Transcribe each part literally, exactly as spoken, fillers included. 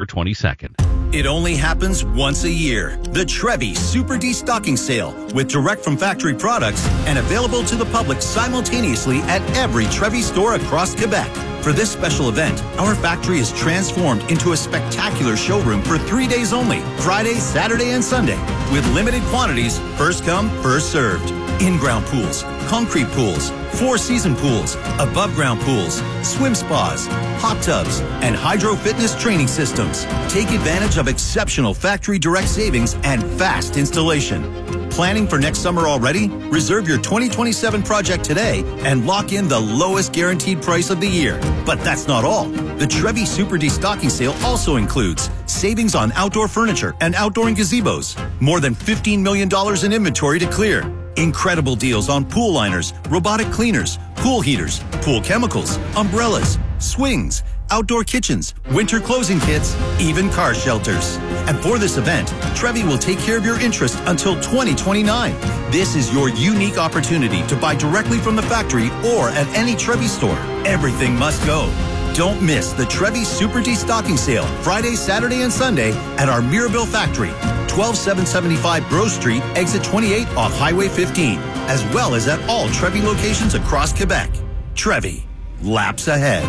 twenty-second. It only happens once a year. The Trevi Super Destocking Sale with direct from factory products and available to the public simultaneously at every Trevi store across Quebec. For this special event, our factory is transformed into a spectacular showroom for three days only, Friday, Saturday, and Sunday, with limited quantities, first come, first served. In-ground pools, concrete pools, four-season pools, above-ground pools, swim spas, hot tubs, and hydro fitness training systems. Take advantage of exceptional factory direct savings and fast installation. Planning for next summer already? Reserve your twenty twenty-seven project today and lock in the lowest guaranteed price of the year. But that's not all. The Trevi Super Destocking Sale also includes savings on outdoor furniture and outdoor gazebos. More than fifteen million dollars in inventory to clear. Incredible deals on pool liners, robotic cleaners, pool heaters, pool chemicals, umbrellas, swings, outdoor kitchens, winter closing kits, even car shelters. And for this event, Trevi will take care of your interest until twenty twenty-nine. This is your unique opportunity to buy directly from the factory or at any Trevi store. Everything must go. Don't miss the Trevi Super Destocking Sale Friday, Saturday, and Sunday at our Mirabel factory, twelve seven seventy-five Grove Street, exit twenty-eight off Highway fifteen, as well as at all Trevi locations across Quebec. Trevi, laps ahead.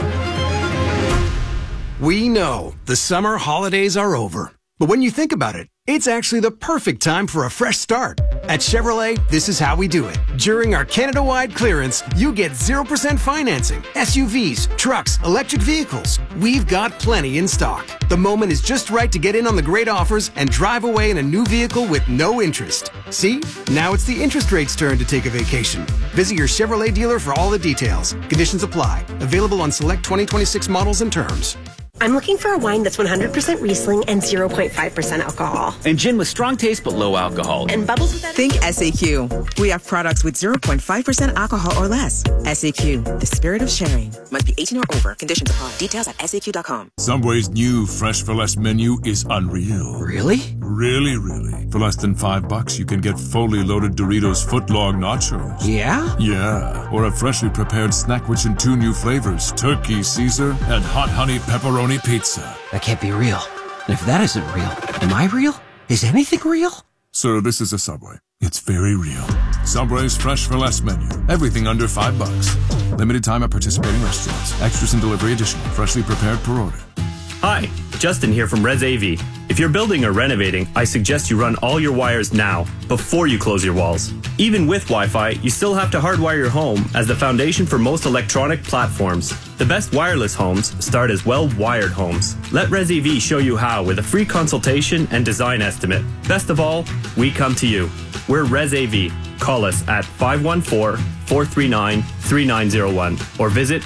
We know the summer holidays are over. But when you think about it, it's actually the perfect time for a fresh start. At Chevrolet, this is how we do it. During our Canada-wide clearance, you get zero percent financing. S U Vs, trucks, electric vehicles. We've got plenty in stock. The moment is just right to get in on the great offers and drive away in a new vehicle with no interest. See? Now it's the interest rate's turn to take a vacation. Visit your Chevrolet dealer for all the details. Conditions apply. Available on select twenty twenty-six models and terms. I'm looking for a wine that's one hundred percent Riesling and zero point five percent alcohol. And gin with strong taste but low alcohol. And bubbles with that. Think S A Q. We have products with zero point five percent alcohol or less. S A Q, the spirit of sharing. Must be eighteen or over. Conditions apply. Details at S A Q dot com. Subway's new Fresh for Less menu is unreal. Really? Really, really. For less than five bucks, you can get fully loaded Doritos footlong nachos. Yeah? Yeah. Or a freshly prepared snack rich in two new flavors, Turkey Caesar and Hot Honey Pepperoni Pizza. That can't be real. And if that isn't real, am I real? Is anything real? Sir, this is a Subway. It's very real. Subway's Fresh for Less menu. Everything under five bucks. Limited time at participating restaurants. Extras and delivery additional. Freshly prepared per order. Hi, Justin here from Res A V. If you're building or renovating, I suggest you run all your wires now, before you close your walls. Even with Wi-Fi, you still have to hardwire your home as the foundation for most electronic platforms. The best wireless homes start as well-wired homes. Let Res A V show you how with a free consultation and design estimate. Best of all, we come to you. We're Res A V. Call us at five one four, four three nine, three nine zero one or visit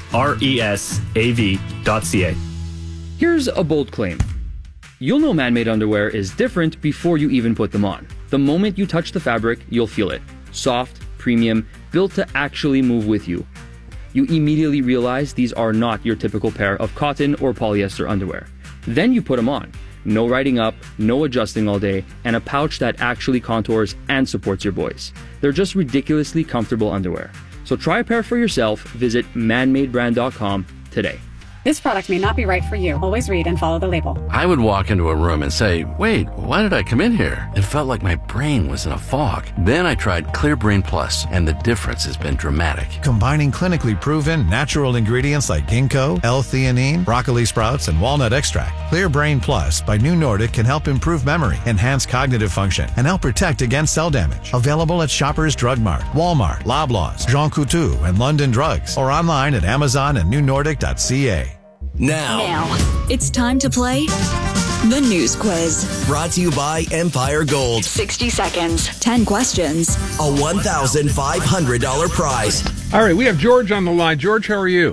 resav dot c a. Here's a bold claim. You'll know man-made underwear is different before you even put them on. The moment you touch the fabric, you'll feel it. Soft, premium, built to actually move with you. You immediately realize these are not your typical pair of cotton or polyester underwear. Then you put them on. No riding up, no adjusting all day, and a pouch that actually contours and supports your boys. They're just ridiculously comfortable underwear. So try a pair for yourself. Visit man made brand dot com today. This product may not be right for you. Always read and follow the label. I would walk into a room and say, wait, why did I come in here? It felt like my brain was in a fog. Then I tried Clear Brain Plus, and the difference has been dramatic. Combining clinically proven natural ingredients like ginkgo, L-theanine, broccoli sprouts, and walnut extract, Clear Brain Plus by New Nordic can help improve memory, enhance cognitive function, and help protect against cell damage. Available at Shoppers Drug Mart, Walmart, Loblaws, Jean Coutu, and London Drugs, or online at Amazon and new nordic dot c a. Now. Now. It's time to play the News Quiz. Brought to you by Empire Gold. sixty seconds. ten questions. A one thousand five hundred dollars prize. All right, we have George on the line. George, how are you?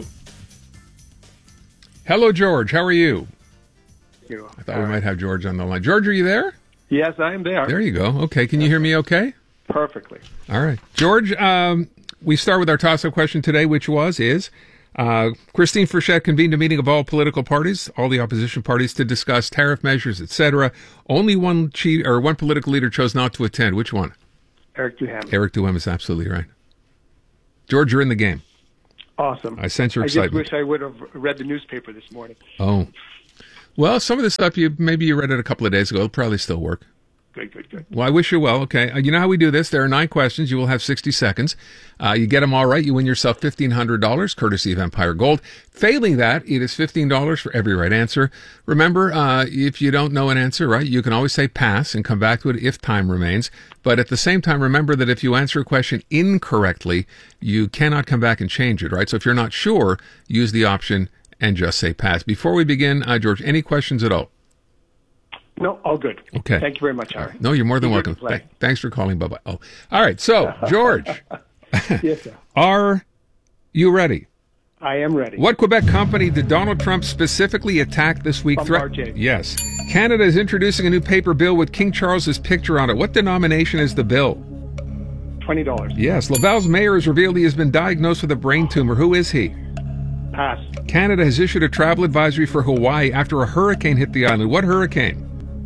Hello, George. How are you? you. I thought All we right. might have George on the line. George, are you there? Yes, I am there. There you go. Okay, can you hear me okay? Perfectly. All right. George, um, we start with our toss-up question today, which was, is... Uh, Christine Frechette convened a meeting of all political parties, all the opposition parties, to discuss tariff measures, et cetera. Only one chief, or one political leader chose not to attend. Which one? Eric Duhamel. Eric Duhamel is absolutely right. George, you're in the game. Awesome. I sense your excitement. I just wish I would have read the newspaper this morning. Oh. Well, some of the stuff you maybe you read it a couple of days ago. It'll probably still work. Good, good, good. Well, I wish you well. Okay. Uh, you know how we do this? There are nine questions. You will have sixty seconds. Uh, you get them all right, you win yourself fifteen hundred dollars, courtesy of Empire Gold. Failing that, it is fifteen dollars for every right answer. Remember, uh, if you don't know an answer, right, you can always say pass and come back to it if time remains. But at the same time, remember that if you answer a question incorrectly, you cannot come back and change it, right? So if you're not sure, use the option and just say pass. Before we begin, uh, George, any questions at all? No, all good. Okay. Thank you very much, Harry. No, you're more than Eager welcome. to play. Th- thanks for calling. Bye-bye. Oh, all right. So, George, Yes, sir. are you ready? I am ready. What Quebec company did Donald Trump specifically attack this week? Bombardier. Yes. Canada is introducing a new paper bill with King Charles's picture on it. What denomination is the bill? twenty dollars. Yes. Laval's mayor has revealed he has been diagnosed with a brain tumor. Who is he? Pass. Canada has issued a travel advisory for Hawaii after a hurricane hit the island. What hurricane?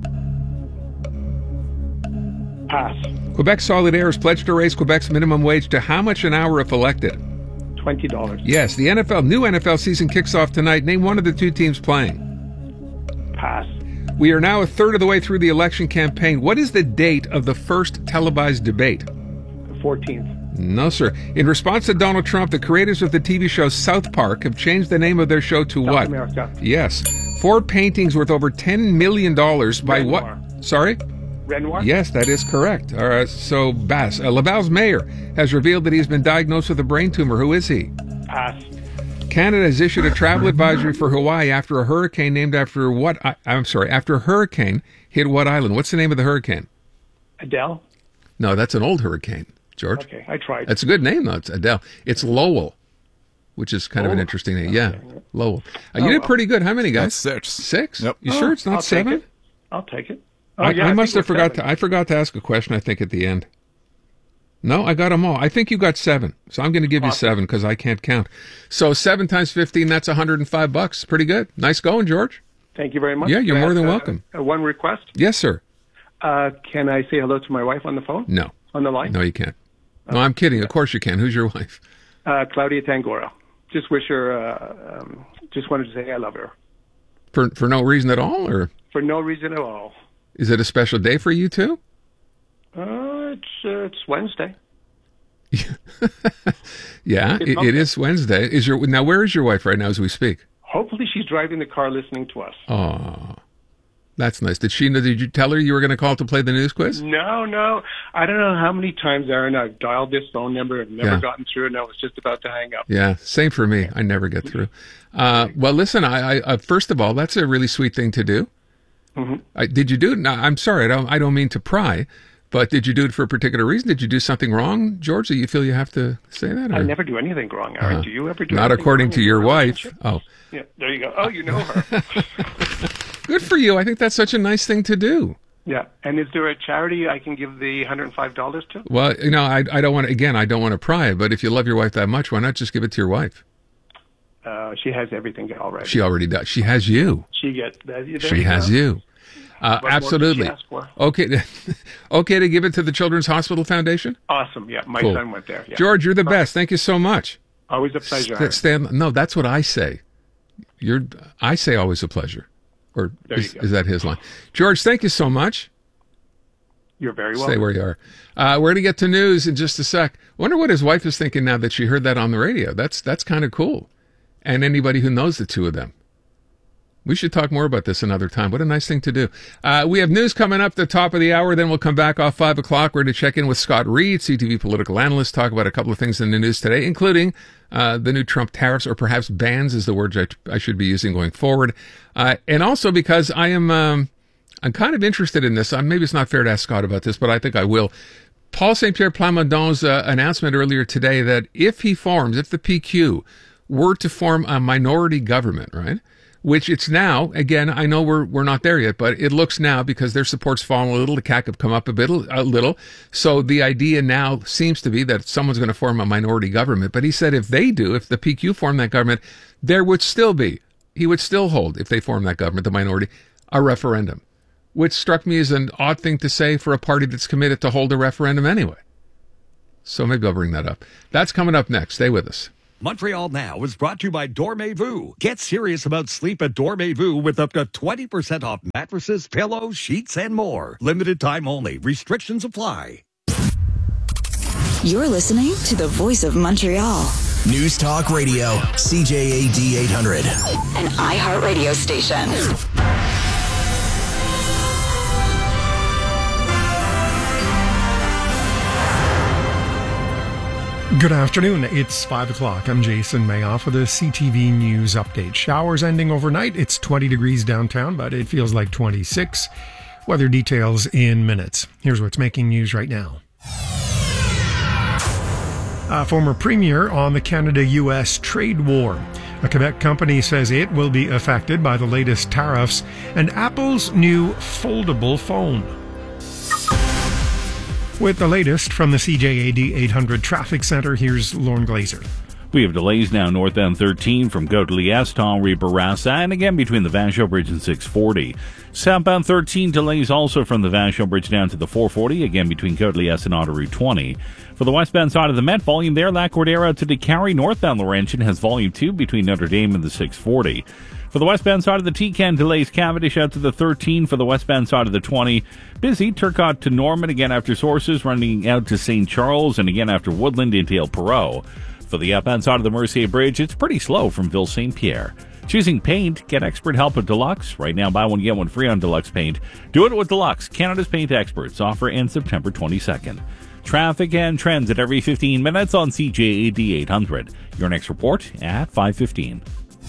Pass. Quebec Solid Air has pledged to raise Quebec's minimum wage to how much an hour if elected? twenty dollars. Yes. The N F L, new N F L season kicks off tonight. Name one of the two teams playing. Pass. We are now a third of the way through the election campaign. What is the date of the first televised debate? The fourteenth. No, sir. In response to Donald Trump, the creators of the T V show South Park have changed the name of their show to South what? America. Yes. Four paintings worth over ten million dollars by Renoir. what? Sorry? Renoir? Yes, that is correct. All right, so Bass. Uh, Laval's mayor has revealed that he's been diagnosed with a brain tumor. Who is he? Pass. Canada has issued a travel advisory for Hawaii after a hurricane named after what? I, I'm sorry, after a hurricane hit what island? What's the name of the hurricane? Adele? No, that's an old hurricane, George. Okay, I tried. That's a good name, though. It's Adele. It's Lowell, which is kind of an Lowell? interesting name. Yeah, Lowell. Uh, you Oh, did pretty good. How many guys? That's six. Six? Yep. You Oh, sure it's not I'll seven? Take it. I'll take it. Oh, I, yeah, I think must have we're forgot seven. to. I forgot to ask a question. I think at the end. No, I got them all. I think you got seven, so I'm going to give you Awesome. seven because I can't count. So seven times fifteen, that's one hundred five bucks. Pretty good. Nice going, George. Thank you very much. Yeah, you're Can I more than ask, uh, welcome. uh, one request. Yes, sir. Uh, can I say hello to my wife on the phone? No, On the line? no, you can't. No, I'm kidding. Of course you can. Who's your wife? Uh, Claudia Tangora. Just wish her, uh, um, just wanted to say I love her. For for no reason at all, or For no reason at all. is it a special day for you too? Uh, it's, uh, it's Wednesday. Yeah, It's it, Monday. it is Wednesday. Is your now? Where is your wife right now as we speak? Hopefully she's driving the car listening to us. Oh, that's nice. Did she know? Did you tell her you were going to call to play the news quiz? No, no. I don't know how many times, Aaron, I've dialed this phone number and never Yeah. gotten through, and I was just about to hang up. Yeah, same for me. I never get through. Uh, well, listen. I, I uh, first of all, that's a really sweet thing to do. Mm-hmm. I, did you do it? No, I'm sorry. I don't. I don't mean to pry, but did you do it for a particular reason? Did you do something wrong, George? That you feel you have to say that? Or? I never do anything wrong, Aaron. Uh, do you ever do Not anything according wrong to in your wife. relationship? Oh, Yeah, there you go. Oh, you know her. good for you. I think that's such a nice thing to do. Yeah. And is there a charity I can give the one hundred five dollars to? Well, you know, I, I don't want to, again, I don't want to pry, but if you love your wife that much, why not just give it to your wife? Uh, she has everything already. She already does. She has you. She gets that. there She you has go. you. Uh, What more could she absolutely. ask for? Okay. Okay to give it to the Children's Hospital Foundation? Awesome. Yeah, my Cool. son went there. Yeah. George, you're the best. Thank you so much. Always a pleasure. St- Stan, no, that's what I say. You're, I say always a pleasure. Or There you is, go. is that his line? George, thank you so much. You're very Stay welcome. where you are. Uh, we're going to get to news in just a sec. Wonder what his wife is thinking now that she heard that on the radio. That's that's kind of cool. And anybody who knows the two of them. We should talk more about this another time. What a nice thing to do. Uh, we have news coming up at the top of the hour. Then we'll come back off five o'clock. We're going to check in with Scott Reed, C T V political analyst, talk about a couple of things in the news today, including uh, the new Trump tariffs, or perhaps bans is the word I, I should be using going forward. Uh, and also because I am um, I'm kind of interested in this. Uh, maybe it's not fair to ask Scott about this, but I think I will. Paul Saint Pierre Plamondon's uh, announcement earlier today that if he forms, if the P Q were to form a minority government, right? Which it's now, again, I know we're we're not there yet, but it looks now because their support's fallen a little, the C A C have come up a bit, a little. So the idea now seems to be that someone's going to form a minority government. But he said if they do, if the P Q form that government, there would still be, he would still hold, if they form that government, the minority, a referendum. Which struck me as an odd thing to say for a party that's committed to hold a referendum anyway. So maybe I'll bring that up. That's coming up next. Stay with us. Montreal Now is brought to you by Dormez-vous. Get serious about sleep at Dormez-vous with up to twenty percent off mattresses, pillows, sheets, and more. Limited time only. Restrictions apply. You're listening to the Voice of Montreal. News Talk Radio, C J A D eight hundred. An iHeartRadio station. Good afternoon. It's five o'clock. I'm Jason Mayoff with a C T V News update. Showers ending overnight. It's twenty degrees downtown, but it feels like twenty-six. Weather details in minutes. Here's what's making news right now. A former premier on the Canada-U S trade war. A Quebec company says it will be affected by the latest tariffs and Apple's new foldable phone. With the latest from the C J A D eight hundred Traffic Center, here's Lauren Glazer. We have delays now northbound thirteen from Côte-Liesse to Henri Bourassa, and again between the Vachon Bridge and six forty. Southbound thirteen delays also from the Vachon Bridge down to the four forty, again between Côte-Liesse and Autoroute twenty. For the westbound side of the Met, volume there, La Cordera to DeCarry. Northbound Laurentian has volume two between Notre Dame and the six forty. For the westbound side of the T C A N, delays Cavendish out to the thirteen. For the westbound side of the twenty, busy Turcotte to Norman, again after Sources, running out to Saint Charles, and again after Woodland into El Perot. For the upbound side of the Mercier Bridge, it's pretty slow from Ville Saint Pierre. Choosing paint, get expert help at Deluxe. Right now, buy one, get one free on Deluxe paint. Do it with Deluxe, Canada's paint experts. Offer ends September twenty-second. Traffic and trends at every fifteen minutes on C J A D eight hundred. Your next report at five fifteen.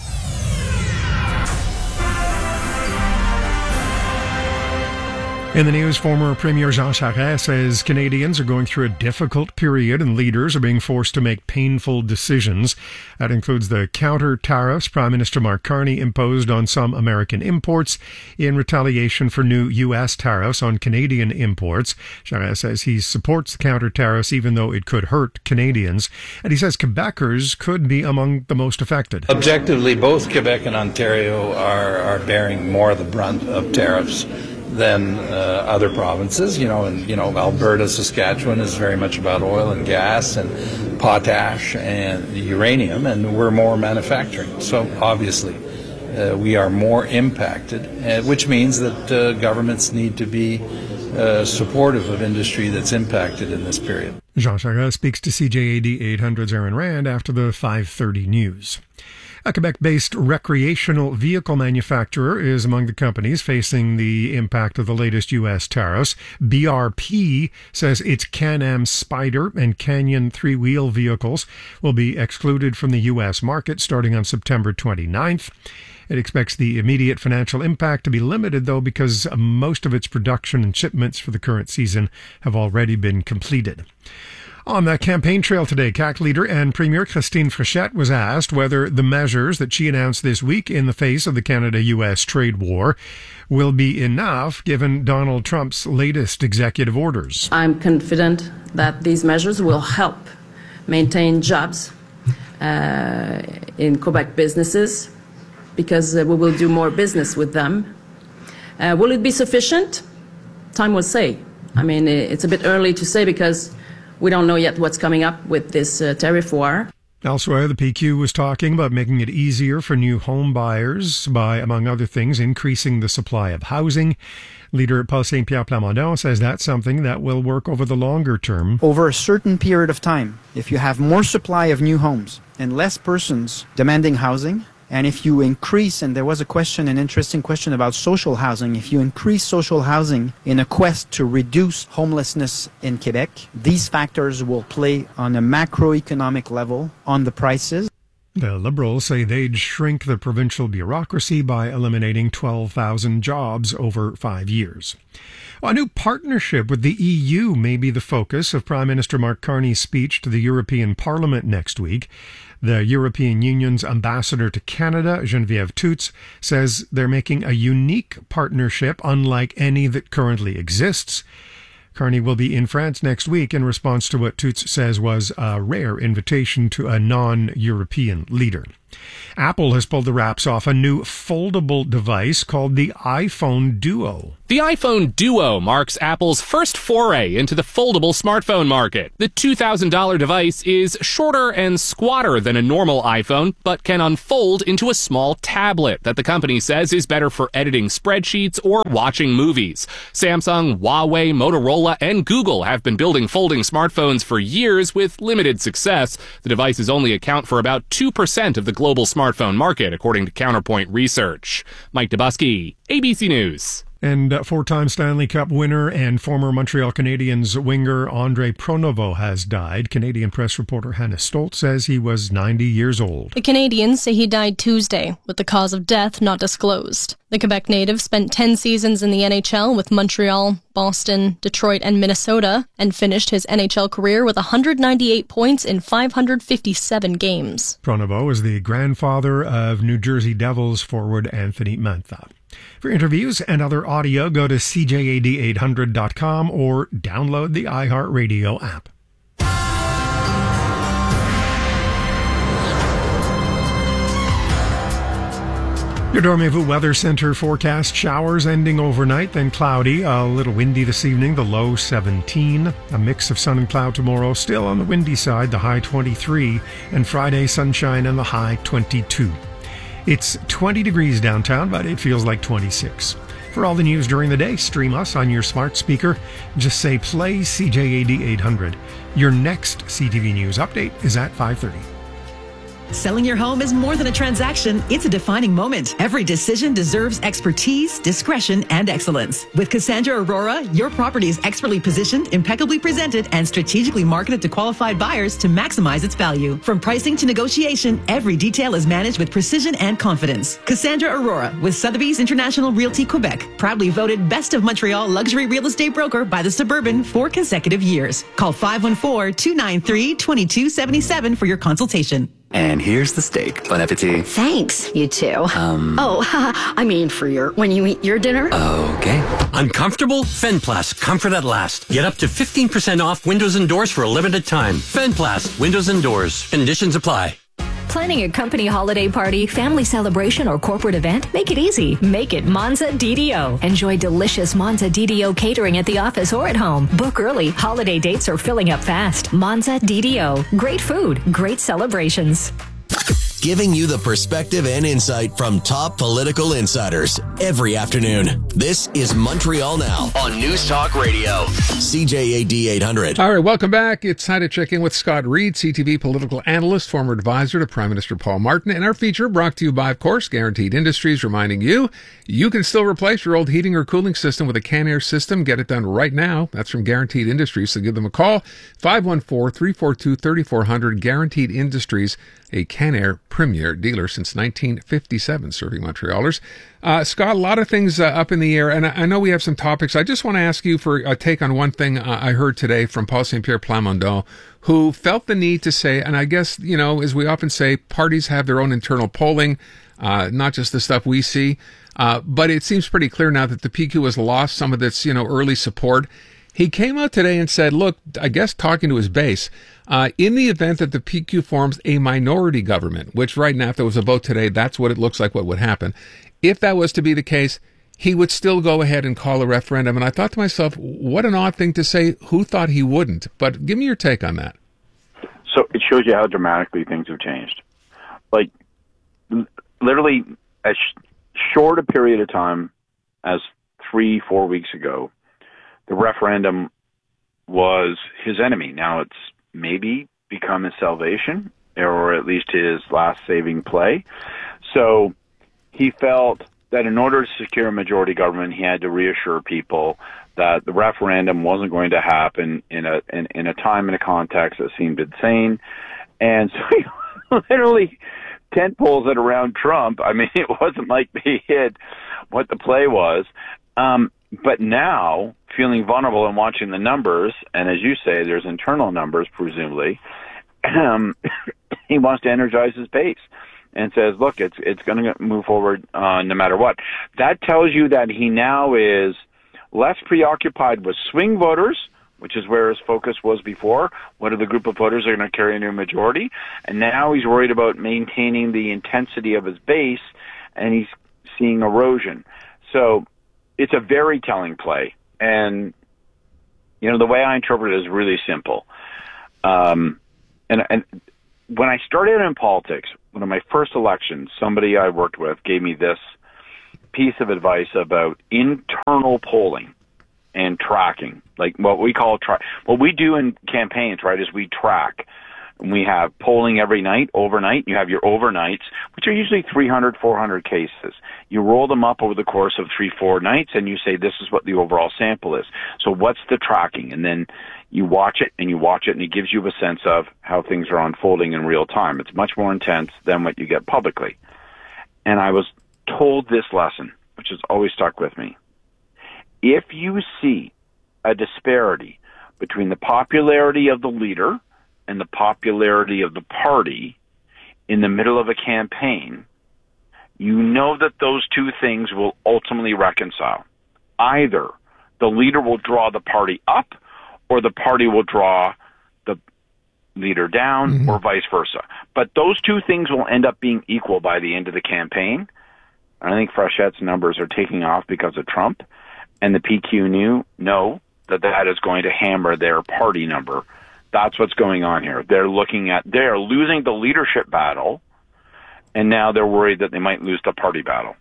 In the news, former Premier Jean Charest says Canadians are going through a difficult period and leaders are being forced to make painful decisions. That includes the counter tariffs Prime Minister Mark Carney imposed on some American imports in retaliation for new U S tariffs on Canadian imports. Charest says he supports the counter tariffs even though it could hurt Canadians. And he says Quebecers could be among the most affected. Objectively, both Quebec and Ontario are, are bearing more of the brunt of tariffs than uh, other provinces. You know, and you know, Alberta, Saskatchewan is very much about oil and gas and potash and uranium, and we're more manufacturing. So obviously, uh, we are more impacted, uh, which means that uh, governments need to be uh, supportive of industry that's impacted in this period. Jean Charest speaks to C J A D eight hundred's Aaron Rand after the five thirty news. A Quebec-based recreational vehicle manufacturer is among the companies facing the impact of the latest U S tariffs. B R P says its Can-Am Spyder and Canyon three-wheel vehicles will be excluded from the U S market starting on September twenty-ninth. It expects the immediate financial impact to be limited, though, because most of its production and shipments for the current season have already been completed. On the campaign trail today, C A Q leader and Premier Christine Frechette was asked whether the measures that she announced this week in the face of the Canada-U S trade war will be enough given Donald Trump's latest executive orders. I'm confident that these measures will help maintain jobs uh, in Quebec businesses because uh, we will do more business with them. Uh, will it be sufficient? Time will say. I mean, it's a bit early to say because we don't know yet what's coming up with this uh, tariff war. Elsewhere, the P Q was talking about making it easier for new home buyers by, among other things, increasing the supply of housing. Leader Paul Saint-Pierre Plamondon says that's something that will work over the longer term. Over a certain period of time, if you have more supply of new homes and less persons demanding housing, and if you increase, and there was a question, an interesting question about social housing, if you increase social housing in a quest to reduce homelessness in Quebec, these factors will play on a macroeconomic level on the prices. The Liberals say they'd shrink the provincial bureaucracy by eliminating twelve thousand jobs over five years. A new partnership with the E U may be the focus of Prime Minister Mark Carney's speech to the European Parliament next week. The European Union's ambassador to Canada, Geneviève Toots, says they're making a unique partnership unlike any that currently exists. Carney will be in France next week in response to what Toots says was a rare invitation to a non-European leader. Apple has pulled the wraps off a new foldable device called the iPhone Duo. The iPhone Duo marks Apple's first foray into the foldable smartphone market. The two thousand dollars device is shorter and squatter than a normal iPhone, but can unfold into a small tablet that the company says is better for editing spreadsheets or watching movies. Samsung, Huawei, Motorola, and Google have been building folding smartphones for years with limited success. The devices only account for about two percent of the global smartphone market, according to Counterpoint Research. Mike Dubusky, A B C News. And uh, four-time Stanley Cup winner and former Montreal Canadiens winger Andre Pronovo has died. Canadian press reporter Hannah Stoltz says he was ninety years old. The Canadiens say he died Tuesday, with the cause of death not disclosed. The Quebec native spent ten seasons in the N H L with Montreal, Boston, Detroit, and Minnesota, and finished his N H L career with one hundred ninety-eight points in five hundred fifty-seven games. Pronovo is the grandfather of New Jersey Devils forward Anthony Mantha. For interviews and other audio, go to C J A D eight hundred dot com or download the iHeartRadio app. Your Dormez-vous Weather Center forecast: showers ending overnight, then cloudy, a little windy this evening, the low seventeen. A mix of sun and cloud tomorrow, still on the windy side, the high twenty-three. And Friday, sunshine and the high twenty-two. It's twenty degrees downtown, but it feels like twenty-six. For all the news during the day, stream us on your smart speaker. Just say play C J A D eight hundred. Your next C T V News update is at five thirty. Selling your home is more than a transaction. It's a defining moment. Every decision deserves expertise, discretion, and excellence. With Cassandra Aurora, your property is expertly positioned, impeccably presented, and strategically marketed to qualified buyers to maximize its value. From pricing to negotiation, every detail is managed with precision and confidence. Cassandra Aurora with Sotheby's International Realty Quebec, proudly voted Best of Montreal Luxury Real Estate Broker by The Suburban for consecutive years. Call five one four, two nine three, two two seven seven for your consultation. And here's the steak. Bon appetit. Thanks, you too. Um. Oh, I mean for your, when you eat your dinner. Okay. Uncomfortable? Fenplast. Comfort at last. Get up to fifteen percent off windows and doors for a limited time. Fenplast. Windows and doors. Conditions apply. Planning a company holiday party, family celebration, or corporate event? Make it easy. Make it Monza D D O. Enjoy delicious Monza D D O catering at the office or at home. Book early. Holiday dates are filling up fast. Monza D D O. Great food. Great celebrations. Giving you the perspective and insight from top political insiders every afternoon. This is Montreal Now on News Talk Radio, C J A D eight hundred. All right, welcome back. It's time to check in with Scott Reed, C T V political analyst, former advisor to Prime Minister Paul Martin. And our feature brought to you by, of course, Guaranteed Industries, reminding you, you can still replace your old heating or cooling system with a Can-Air system. Get it done right now. That's from Guaranteed Industries. So give them a call, five one four, three four two, three four zero zero. Guaranteed Industries, a Can-Air premier dealer since nineteen fifty-seven, serving Montrealers. Uh, Scott, a lot of things uh, up in the air, and I, I know we have some topics. I just want to ask you for a take on one thing uh, I heard today from Paul Saint Pierre Plamondon, who felt the need to say, and I guess, you know, as we often say, parties have their own internal polling, uh, not just the stuff we see, uh, but it seems pretty clear now that the P Q has lost some of its, you know, early support. He came out today and said, look, I guess talking to his base, uh, in the event that the P Q forms a minority government, which right now, if there was a vote today, that's what it looks like what would happen. If that was to be the case, he would still go ahead and call a referendum. And I thought to myself, what an odd thing to say. Who thought he wouldn't? But give me your take on that. So it shows you how dramatically things have changed. Like, literally, as short a period of time as three, four weeks ago, the referendum was his enemy. Now it's maybe become his salvation, or at least his last saving play. So he felt that in order to secure a majority government, he had to reassure people that the referendum wasn't going to happen in a in, in a time and a context that seemed insane. And so he literally tent poles it around Trump. I mean, it wasn't like they hid what the play was. Um, but now, feeling vulnerable and watching the numbers, and as you say, there's internal numbers, presumably, um, he wants to energize his base and says, look, it's it's going to move forward uh, no matter what. That tells you that he now is less preoccupied with swing voters, which is where his focus was before. What are the group of voters that are going to carry a new majority? And now he's worried about maintaining the intensity of his base, and he's seeing erosion. So it's a very telling play. And, you know, the way I interpret it is really simple. Um, and, and when I started in politics, one of my first elections, somebody I worked with gave me this piece of advice about internal polling and tracking, like what we call tra- what we do in campaigns, right, is we track. And we have polling every night, overnight. You have your overnights, which are usually three hundred, four hundred cases. You roll them up over the course of three, four nights, and you say, this is what the overall sample is. So what's the tracking? And then you watch it, and you watch it, and it gives you a sense of how things are unfolding in real time. It's much more intense than what you get publicly. And I was told this lesson, which has always stuck with me. If you see a disparity between the popularity of the leader and the popularity of the party in the middle of a campaign, you know that those two things will ultimately reconcile. Either the leader will draw the party up, or the party will draw the leader down, mm-hmm. or vice versa. But those two things will end up being equal by the end of the campaign. I think Frechette's numbers are taking off because of Trump, and the P Q knew, know that that is going to hammer their party number. That's what's going on here. They're looking at, they're losing the leadership battle, and now they're worried that they might lose the party battle.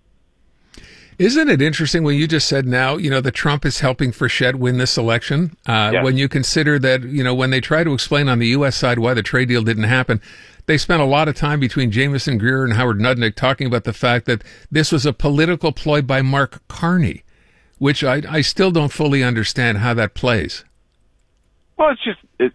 Isn't it interesting when you just said now, you know, that Trump is helping Frechette win this election? Uh, yes. When you consider that, you know, when they try to explain on the U S side why the trade deal didn't happen, they spent a lot of time between Jameson Greer and Howard Nudnik talking about the fact that this was a political ploy by Mark Carney, which I, I still don't fully understand how that plays. Well, it's just it,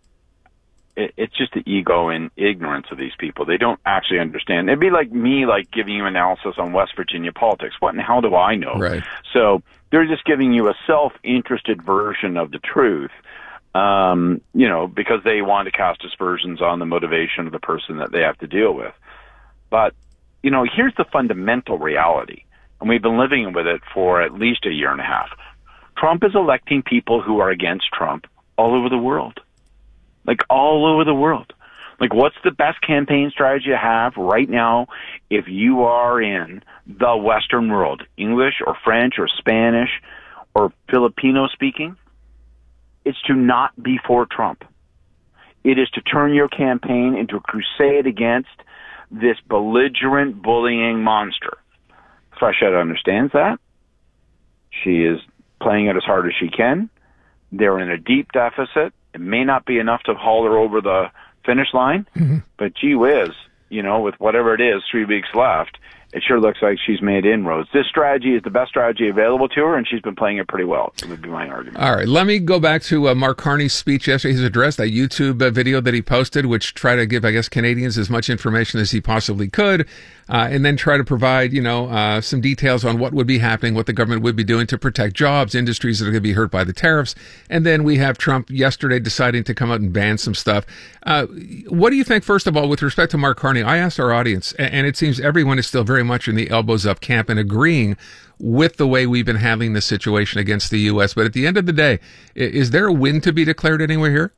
it, it's just the ego and ignorance of these people. They don't actually understand. It'd be like me, like giving you analysis on West Virginia politics. What in the hell do I know? Right. So they're just giving you a self-interested version of the truth. Um, you know, because they want to cast aspersions on the motivation of the person that they have to deal with. But, you know, here's the fundamental reality, and we've been living with it for at least a year and a half. Trump is electing people who are against Trump all over the world. Like, all over the world. Like, what's the best campaign strategy to have right now if you are in the Western world, English or French or Spanish or Filipino speaking? It's to not be for Trump. It is to turn your campaign into a crusade against this belligerent, bullying monster. Frechette understands that. She is playing it as hard as she can. They're in a deep deficit. It may not be enough to haul her over the finish line, mm-hmm. but gee whiz, you know, with whatever it is, three weeks left, it sure looks like she's made inroads. This strategy is the best strategy available to her, and she's been playing it pretty well. It would be my argument. All right, let me go back to uh, Mark Carney's speech yesterday, his address, that YouTube uh, video that he posted, which tried to give, I guess, Canadians as much information as he possibly could, uh, and then try to provide, you know, uh, some details on what would be happening, what the government would be doing to protect jobs, industries that are going to be hurt by the tariffs. And then we have Trump yesterday deciding to come out and ban some stuff. Uh, what do you think, first of all, with respect to Mark Carney? I asked our audience, and it seems everyone is still very much in the elbows up camp and agreeing with the way we've been handling the situation against the U S. But at the end of the day, is there a win to be declared anywhere here?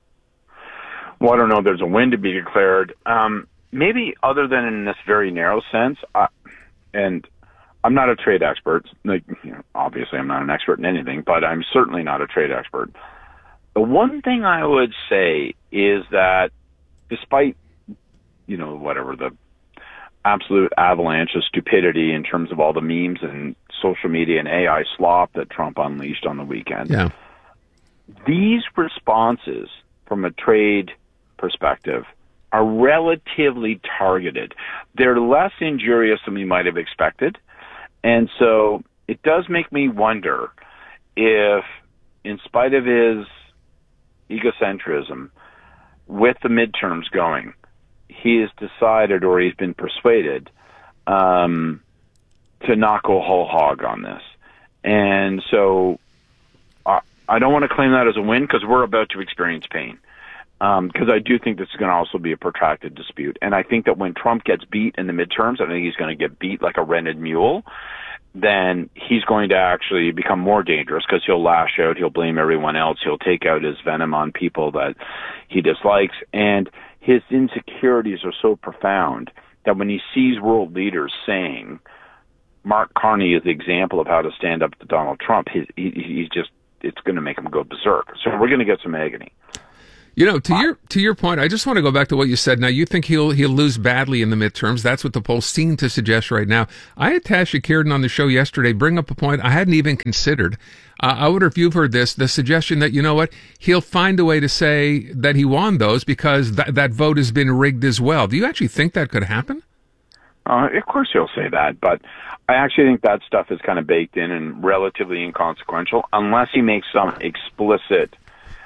Well, I don't know if there's a win to be declared. Um, maybe other than in this very narrow sense, uh, and I'm not a trade expert. Like, you know, obviously, I'm not an expert in anything, but I'm certainly not a trade expert. The one thing I would say is that despite, you know, whatever the absolute avalanche of stupidity in terms of all the memes and social media and A I slop that Trump unleashed on the weekend, yeah. these responses from a trade perspective are relatively targeted. They're less injurious than we might have expected. And so it does make me wonder if, in spite of his egocentrism, with the midterms going, he has decided, or he's been persuaded, um, to not go whole hog on this. And so I, I don't want to claim that as a win, because we're about to experience pain. Because um, I do think this is going to also be a protracted dispute. And I think that when Trump gets beat in the midterms, I think he's going to get beat like a rented mule. then he's going to actually become more dangerous because he'll lash out, he'll blame everyone else, he'll take out his venom on people that he dislikes, and his insecurities are so profound that when he sees world leaders saying Mark Carney is the example of how to stand up to Donald Trump, his, he, he's just, it's going to make him go berserk. So we're going to get some agony. You know, to your to your point, I just want to go back to what you said. Now, you think he'll he'll lose badly in the midterms. That's what the polls seem to suggest right now. I had Tasha Kiernan on the show yesterday bring up a point I hadn't even considered. Uh, I wonder if you've heard this, the suggestion that, you know what, he'll find a way to say that he won those because th- that vote has been rigged as well. Do you actually think that could happen? Uh, of course he'll say that, but I actually think that stuff is kind of baked in and relatively inconsequential unless he makes some explicit,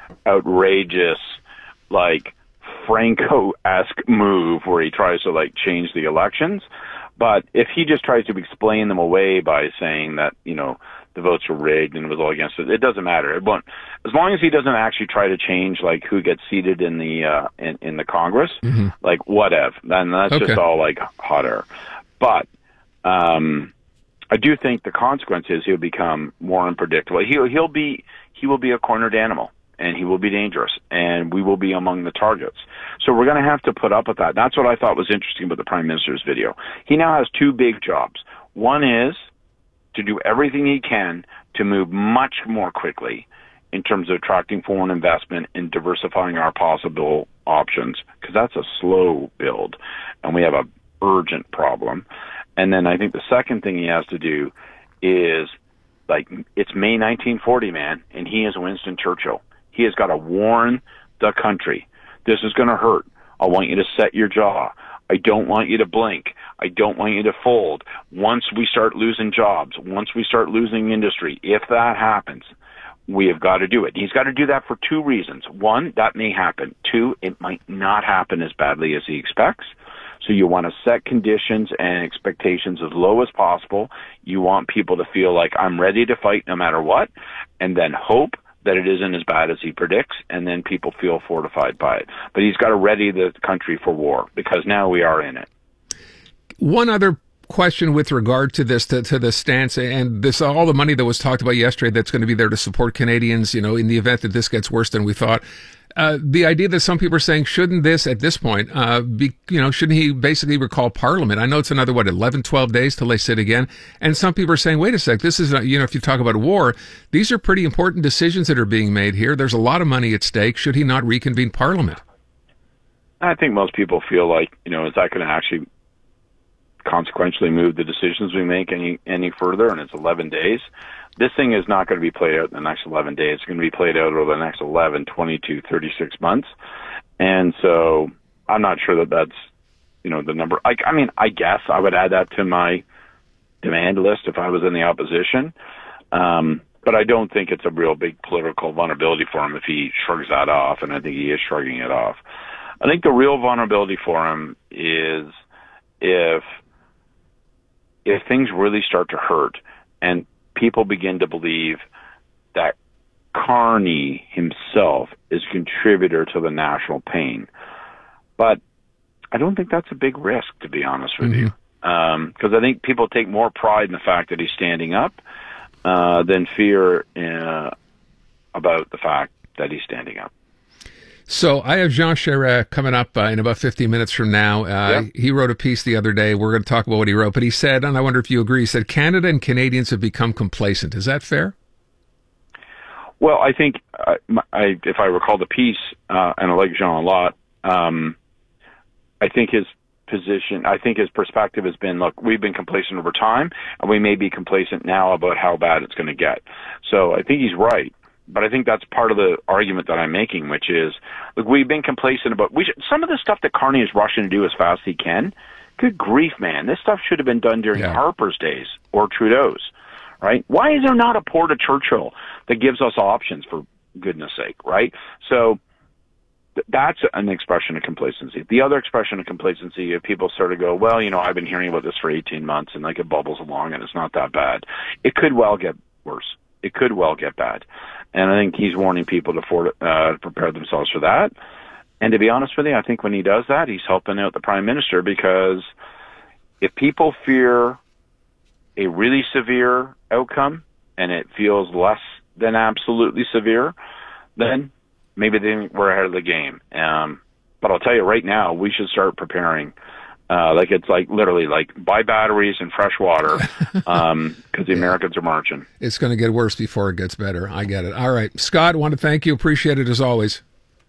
outrageous, like Franco-esque move where he tries to like change the elections. But if he just tries to explain them away by saying that, you know, the votes were rigged and it was all against it, it doesn't matter. It won't, as long as he doesn't actually try to change like who gets seated in the uh, in, in the Congress, mm-hmm. like whatever. Then that's okay. Just all like hot air. But um, I do think the consequence is he'll become more unpredictable. He'll he'll be he will be a cornered animal. And he will be dangerous, and we will be among the targets. So we're going to have to put up with that. That's what I thought was interesting about the Prime Minister's video. He now has two big jobs. One is to do everything he can to move much more quickly in terms of attracting foreign investment and diversifying our possible options, because that's a slow build, and we have a urgent problem. And then I think the second thing he has to do is, like, it's May nineteen forty, man, and he is Winston Churchill. He has got to warn the country. This is going to hurt. I want you to set your jaw. I don't want you to blink. I don't want you to fold. Once we start losing jobs, once we start losing industry, if that happens, we have got to do it. He's got to do that for two reasons. One, that may happen. Two, it might not happen as badly as he expects. So you want to set conditions and expectations as low as possible. You want people to feel like I'm ready to fight no matter what, and then hope that it isn't as bad as he predicts, and then people feel fortified by it. But he's got to ready the country for war, because now we are in it. One other question with regard to this, to, to the stance and this, all the money that was talked about yesterday that's going to be there to support Canadians, you know, in the event that this gets worse than we thought. Uh, the idea that some people are saying, shouldn't this, at this point, uh, be, you know, shouldn't he basically recall Parliament? I know it's another, what, eleven, twelve days till they sit again. And some people are saying, wait a sec, this is, a, you know, if you talk about war, these are pretty important decisions that are being made here. There's a lot of money at stake. Should he not reconvene Parliament? I think most people feel like, you know, is that going to actually consequentially move the decisions we make any, any further? And it's eleven days. This thing is not going to be played out in the next eleven days. It's going to be played out over the next eleven, twenty-two, thirty-six months. And so I'm not sure that that's, you know, the number. I, I mean, I guess I would add that to my demand list if I was in the opposition. Um, but I don't think it's a real big political vulnerability for him if he shrugs that off, and I think he is shrugging it off. I think the real vulnerability for him is if if things really start to hurt and people begin to believe that Carney himself is a contributor to the national pain. But I don't think that's a big risk, to be honest with mm-hmm. you. Because um, I think people take more pride in the fact that he's standing up uh, than fear uh, about the fact that he's standing up. So I have Jean Charest coming up uh, in about fifteen minutes from now. Uh, yeah. He wrote a piece the other day. We're going to talk about what he wrote. But he said, and I wonder if you agree, he said, Canada and Canadians have become complacent. Is that fair? Well, I think, uh, I, if I recall the piece, uh, and I like Jean a lot, um, I think his position, I think his perspective has been, look, we've been complacent over time, and we may be complacent now about how bad it's going to get. So I think he's right. But I think that's part of the argument that I'm making, which is, look, we've been complacent about we should, some of the stuff that Carney is rushing to do as fast as he can. Good grief, man! This stuff should have been done during yeah. Harper's days or Trudeau's, right? Why is there not a Port of Churchill that gives us options, for goodness sake, right? So th- that's an expression of complacency. The other expression of complacency, if people sort of go, well, you know, I've been hearing about this for eighteen months, and like it bubbles along, and it's not that bad. It could well get worse. It could well get bad. And I think he's warning people to for, uh, prepare themselves for that. And to be honest with you, I think when he does that, he's helping out the Prime Minister, because if people fear a really severe outcome and it feels less than absolutely severe, then maybe then we're ahead of the game. Um, but I'll tell you right now, we should start preparing. Uh, like it's like literally like buy batteries and fresh water because um, the yeah. Americans are marching. It's going to get worse before it gets better. I get it. All right. Scott, I want to thank you. Appreciate it as always.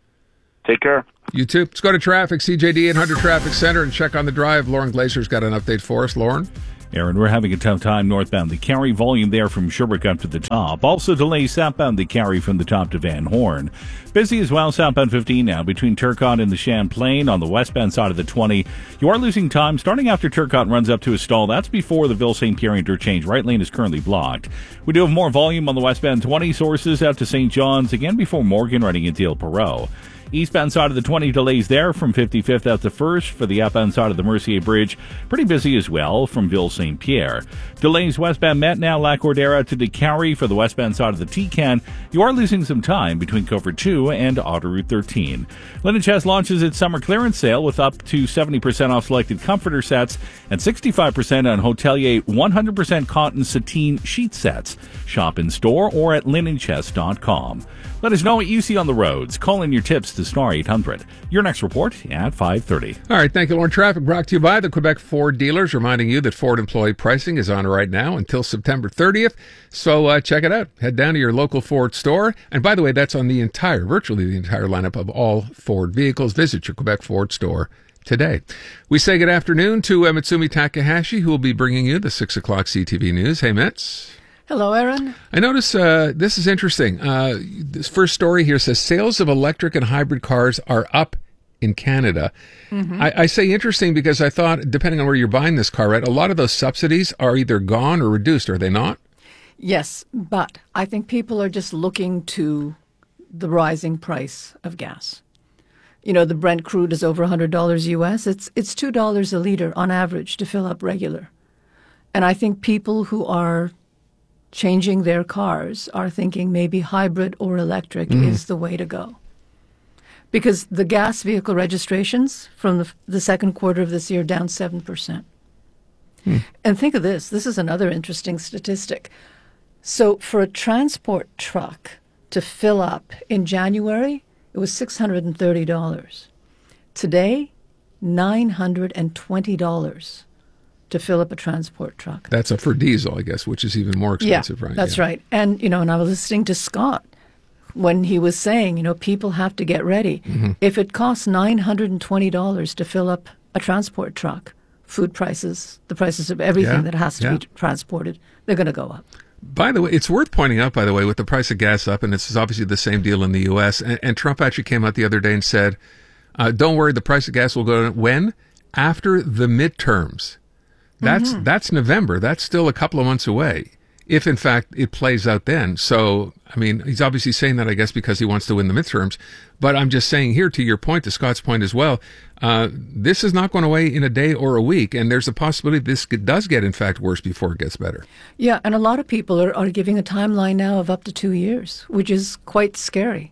Take care. You too. Let's go to traffic, C J D eight hundred Traffic Center, and check on the drive. Lauren Glazer's got an update for us. Lauren? Aaron, we're having a tough time northbound. The Cary volume there from Sherbrooke up to the top. Also delays southbound the Cary from the top to Van Horn. Busy as well southbound fifteen now between Turcotte and the Champlain on the westbound side of the twenty. You are losing time starting after Turcotte runs up to a stall. That's before the Ville Saint Pierre interchange. Right lane is currently blocked. We do have more volume on the westbound twenty sources out to Saint John's again before Morgan running into Il Perot. Eastbound side of the twenty delays there from fifty-fifth out to first for the outbound side of the Mercier Bridge. Pretty busy as well from Ville Saint Pierre. Delays westbound Met now Lac-Cordera to DeCary for the westbound side of the T-Can. You are losing some time between Cofer two and Autoroute thirteen. Linen Chest launches its summer clearance sale with up to seventy percent off selected comforter sets and sixty-five percent on Hotelier one hundred percent cotton sateen sheet sets. Shop in store or at linen chest dot com. Let us know what you see on the roads. Call in your tips to Star eight hundred. Your next report at five thirty. All right, thank you, Lauren. Traffic brought to you by the Quebec Ford dealers, reminding you that Ford employee pricing is on right now until September thirtieth. So uh, check it out. Head down to your local Ford store. And by the way, that's on the entire, virtually the entire lineup of all Ford vehicles. Visit your Quebec Ford store today. We say good afternoon to uh, Mitsumi Takahashi, who will be bringing you the six o'clock C T V News. Hey, Mitz. Hello, Aaron. I notice uh, this is interesting. Uh, this first story here says sales of electric and hybrid cars are up in Canada. Mm-hmm. I, I say interesting because I thought, depending on where you're buying this car, right, a lot of those subsidies are either gone or reduced, are they not? Yes, but I think people are just looking to the rising price of gas. You know, the Brent crude is over one hundred dollars U S. It's, it's two dollars a liter on average to fill up regular. And I think people who are changing their cars are thinking maybe hybrid or electric mm. is the way to go. Because the gas vehicle registrations from the, the second quarter of this year down seven percent. Mm. And think of this. This is another interesting statistic. So for a transport truck to fill up in January, it was six hundred thirty dollars. Today, nine hundred twenty dollars. To fill up a transport truck. That's a for diesel, I guess, which is even more expensive, yeah, right? That's yeah. right. And, you know, and I was listening to Scott when he was saying, you know, people have to get ready. Mm-hmm. If it costs nine hundred twenty dollars to fill up a transport truck, food prices, the prices of everything yeah, that has to yeah. be transported, they're going to go up. By the way, it's worth pointing out, by the way, with the price of gas up, and this is obviously the same deal in the U S, and, and Trump actually came out the other day and said, uh, don't worry, the price of gas will go down. When? After the midterms. That's mm-hmm. that's November. That's still a couple of months away, if in fact it plays out then. So, I mean, he's obviously saying that, I guess, because he wants to win the midterms. But I'm just saying here, to your point, to Scott's point as well, uh, this is not going away in a day or a week, and there's a possibility this does get, in fact, worse before it gets better. Yeah, and a lot of people are, are giving a timeline now of up to two years, which is quite scary.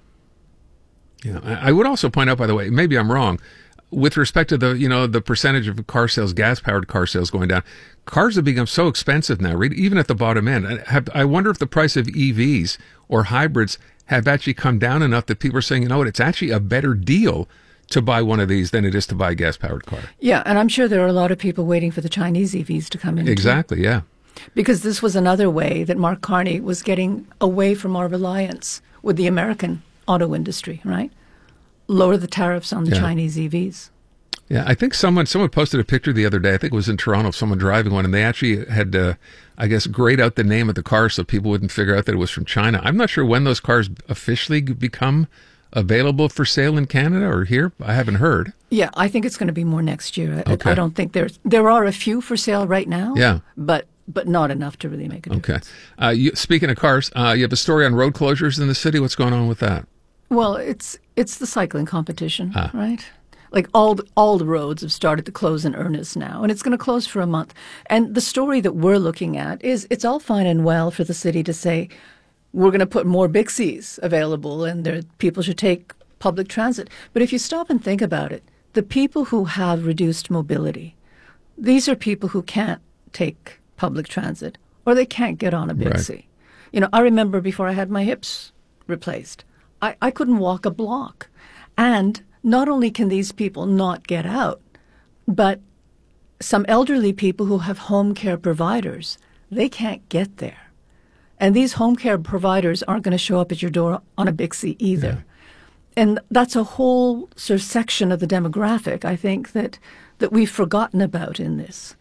Yeah, I, I would also point out, by the way, maybe I'm wrong, with respect to the, you know, the percentage of car sales, gas-powered car sales going down, cars have become so expensive now, right? Even at the bottom end. I, have, I wonder if the price of E Vs or hybrids have actually come down enough that people are saying, you know what, it's actually a better deal to buy one of these than it is to buy a gas-powered car. Yeah, and I'm sure there are a lot of people waiting for the Chinese E Vs to come in. Exactly, too. Yeah. Because this was another way that Mark Carney was getting away from our reliance with the American auto industry, right? Lower the tariffs on the yeah. Chinese E Vs. Yeah, I think someone someone posted a picture the other day. I think it was in Toronto of someone driving one, and they actually had to, I guess, grade out the name of the car so people wouldn't figure out that it was from China. I'm not sure when those cars officially become available for sale in Canada or here. I haven't heard. Yeah, I think it's going to be more next year. I, okay. I don't think there's there are a few for sale right now. Yeah, but but not enough to really make a difference. Okay. Uh, you, speaking of cars, uh, you have a story on road closures in the city. What's going on with that? Well, it's it's the cycling competition, ah. right? Like all the, all the roads have started to close in earnest now, and it's going to close for a month. And the story that we're looking at is it's all fine and well for the city to say we're going to put more Bixies available and there, people should take public transit. But if you stop and think about it, the people who have reduced mobility, these are people who can't take public transit or they can't get on a big Right. C. You know, I remember before I had my hips replaced, I, I couldn't walk a block. And not only can these people not get out, but some elderly people who have home care providers, they can't get there. And these home care providers aren't going to show up at your door on a Bixie either. Yeah. And that's a whole sort of section of the demographic, I think, that, that we've forgotten about in this.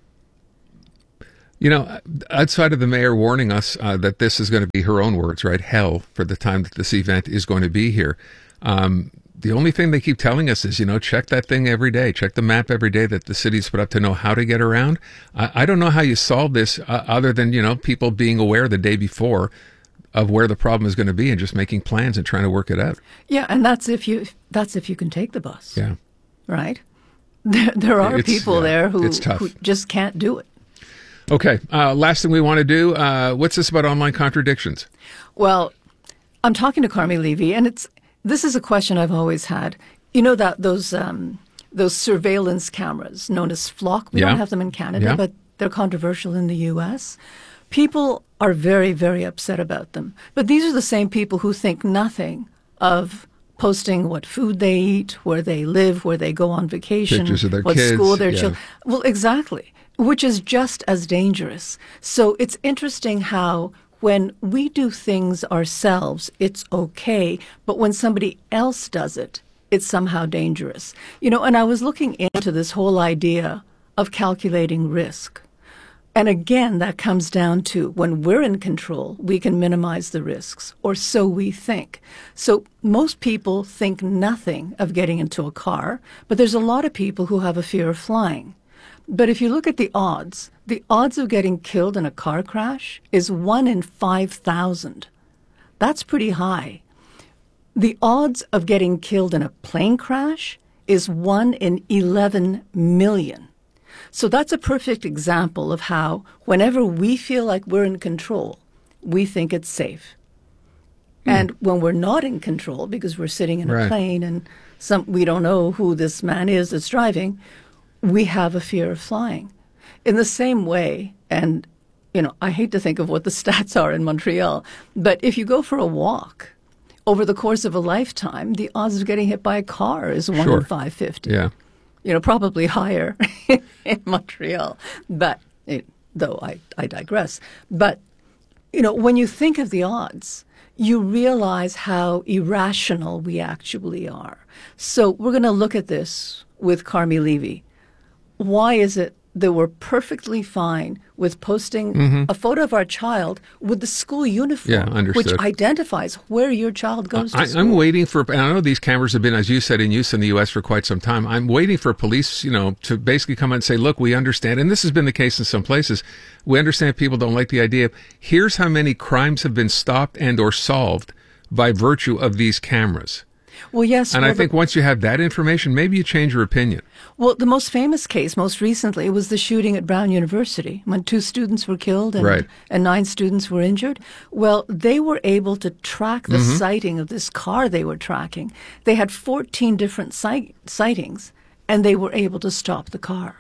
You know, outside of the mayor warning us uh, that this is going to be her own words, right? Hell for the time that this event is going to be here. Um, the only thing they keep telling us is, you know, check that thing every day. Check the map every day that the city's put up to know how to get around. I, I don't know how you solve this uh, other than, you know, people being aware the day before of where the problem is going to be and just making plans and trying to work it out. Yeah, and that's if you that's if you can take the bus. Yeah. Right? There, there are It's- people yeah, there who, it's tough. who just can't do it. Okay, uh, last thing we want to do, uh, what's this about online contradictions? Well, I'm talking to Carmi Levy, and it's this is a question I've always had. You know that those um, those surveillance cameras known as Flock. We Yeah. don't have them in Canada, Yeah. but they're controversial in the U S. People are very, very upset about them. But these are the same people who think nothing of posting what food they eat, where they live, where they go on vacation, Pictures of their what kids, school their yeah. children. Well, exactly, which is just as dangerous. So it's interesting how when we do things ourselves, it's okay, but when somebody else does it, it's somehow dangerous. You know, and I was looking into this whole idea of calculating risk. And again, that comes down to when we're in control, we can minimize the risks, or so we think. So most people think nothing of getting into a car, but there's a lot of people who have a fear of flying. But if you look at the odds, the odds of getting killed in a car crash is one in five thousand. That's pretty high. The odds of getting killed in a plane crash is one in eleven million. So that's a perfect example of how whenever we feel like we're in control, we think it's safe. Hmm. And when we're not in control because we're sitting in a Right. plane and some we don't know who this man is that's driving, we have a fear of flying. In the same way, and you know, I hate to think of what the stats are in Montreal, but if you go for a walk over the course of a lifetime, the odds of getting hit by a car is one Sure. in five fifty. Yeah. You know, probably higher in Montreal. But, it, though I, I digress. But, you know, when you think of the odds, you realize how irrational we actually are. So we're going to look at this with Carmi Levy. Why is it that we're perfectly fine with posting Mhm. a photo of our child with the school uniform, Yeah, understood. which identifies where your child goes to I, school? I'm waiting for, and I know these cameras have been, as you said, in use in the U S for quite some time. I'm waiting for police, you know, to basically come out and say, look, we understand, and this has been the case in some places, we understand people don't like the idea of, here's how many crimes have been stopped and or solved by virtue of these cameras. Well, yes. And well, I think the- once you have that information, maybe you change your opinion. Well, the most famous case, most recently, was the shooting at Brown University when two students were killed and, Right. and nine students were injured. Well, they were able to track the Mhm. sighting of this car they were tracking. They had fourteen different sight- sightings, and they were able to stop the car.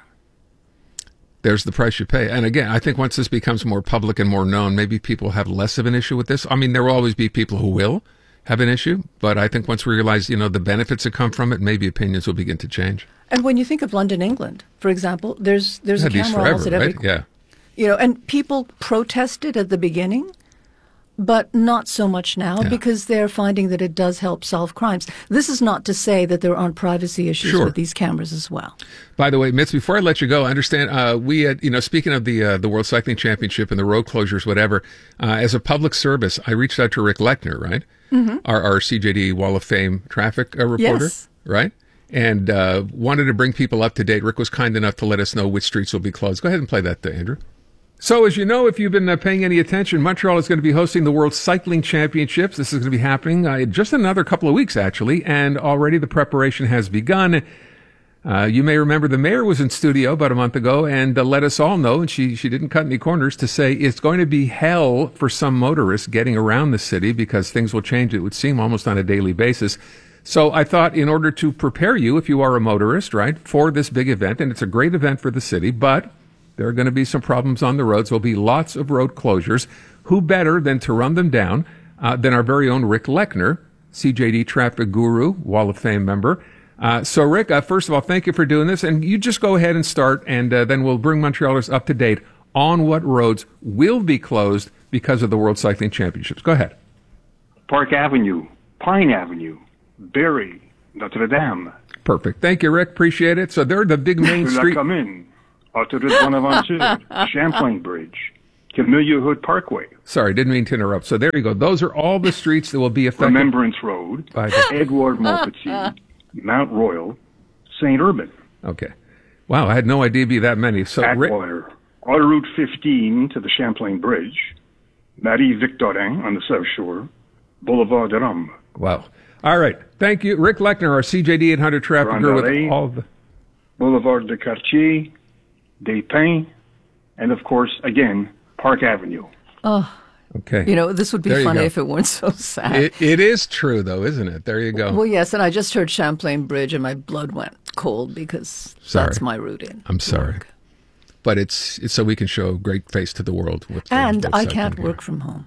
There's the price you pay. And again, I think once this becomes more public and more known, maybe people have less of an issue with this. I mean, there will always be people who will have an issue, but I think once we realize, you know, the benefits that come from it, maybe opinions will begin to change. And when you think of London, England, for example, there's there's Had a these camera forever, almost at every right? Yeah. You know, and people protested at the beginning, but not so much now Yeah. because they're finding that it does help solve crimes. This is not to say that there aren't privacy issues Sure. with these cameras as well. By the way, Mitz, before I let you go, I understand uh, we had, you know, speaking of the uh, the World Cycling Championship and the road closures, whatever, uh, as a public service, I reached out to Rick Lechner, right? Mhm. Our, our C J D Wall of Fame traffic uh, reporter, Yes. right? And uh, wanted to bring people up to date. Rick was kind enough to let us know which streets will be closed. Go ahead and play that, uh, Andrew. So, as you know, if you've been uh, paying any attention, Montreal is going to be hosting the World Cycling Championships. This is going to be happening uh, just in another couple of weeks, actually, and already the preparation has begun. Uh, you may remember the mayor was in studio about a month ago and uh, let us all know, and she, she didn't cut any corners, to say it's going to be hell for some motorists getting around the city because things will change, it would seem, almost on a daily basis. So I thought in order to prepare you, if you are a motorist, right, for this big event, and it's a great event for the city, but there are going to be some problems on the roads. There'll be lots of road closures. Who better than to run them down uh, than our very own Rick Lechner, C J D traffic guru, Wall of Fame member. Uh, so, Rick, uh, first of all, thank you for doing this. And you just go ahead and start, and uh, then we'll bring Montrealers up to date on what roads will be closed because of the World Cycling Championships. Go ahead. Park Avenue, Pine Avenue, Barrie, Notre Dame. Perfect. Thank you, Rick. Appreciate it. So they're the big main La street. Commune, Autoroute Bonaventure, Champlain Bridge, Camilla Hood Parkway. Sorry, didn't mean to interrupt. So there you go. Those are all the streets that will be affected. Remembrance Road, by the- Edouard Montpetit, Mount Royal, Saint Urbain. Okay. Wow, I had no idea it'd be that many. So Rick, Atwater, Autoroute fifteen to the Champlain Bridge, Marie-Victorin on the South Shore, Boulevard de Rome. wow. All right. Thank you. Rick Lechner, our C J D eight hundred traffic Grand guru with Allée, all of the... Boulevard de Cartier, Des Pins, and of course, again, Park Avenue. Oh, Okay. you know, this would be There you funny go. if it weren't so sad. It, it is true, though, isn't it? There you go. Well, yes, and I just heard Champlain Bridge and my blood went cold because Sorry. that's my route in. I'm sorry. But it's it's so we can show a great face to the world. With the, And with I cycling can't gear. work from home.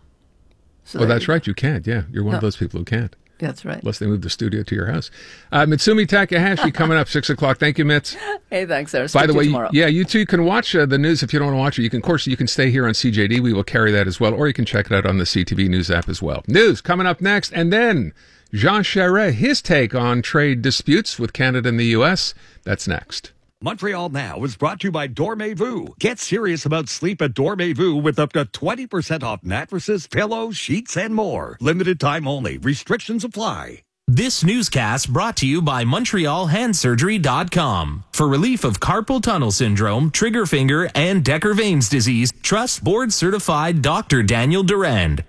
So Oh, there that's you right. You can't. Yeah. You're one No. of those people who can't. That's right. Unless they move the studio to your house. Uh, Mitsumi Takahashi coming up six o'clock. Thank you, Mitz. Hey, thanks, Sarah. By Speak the to you way, tomorrow. yeah, you too can watch uh, the news if you don't want to watch it. You can, of course, you can stay here on C J D. We will carry that as well, or you can check it out on the C T V News app as well. News coming up next, and then Jean Charest, his take on trade disputes with Canada and the U S. That's next. Montreal Now is brought to you by Dormez-vous. Get serious about sleep at Dormez-vous with up to twenty percent off mattresses, pillows, sheets, and more. Limited time only. Restrictions apply. This newscast brought to you by Montreal Hand Surgery dot com. For relief of carpal tunnel syndrome, trigger finger, and Decker-Vames disease, trust board-certified Doctor Daniel Durand.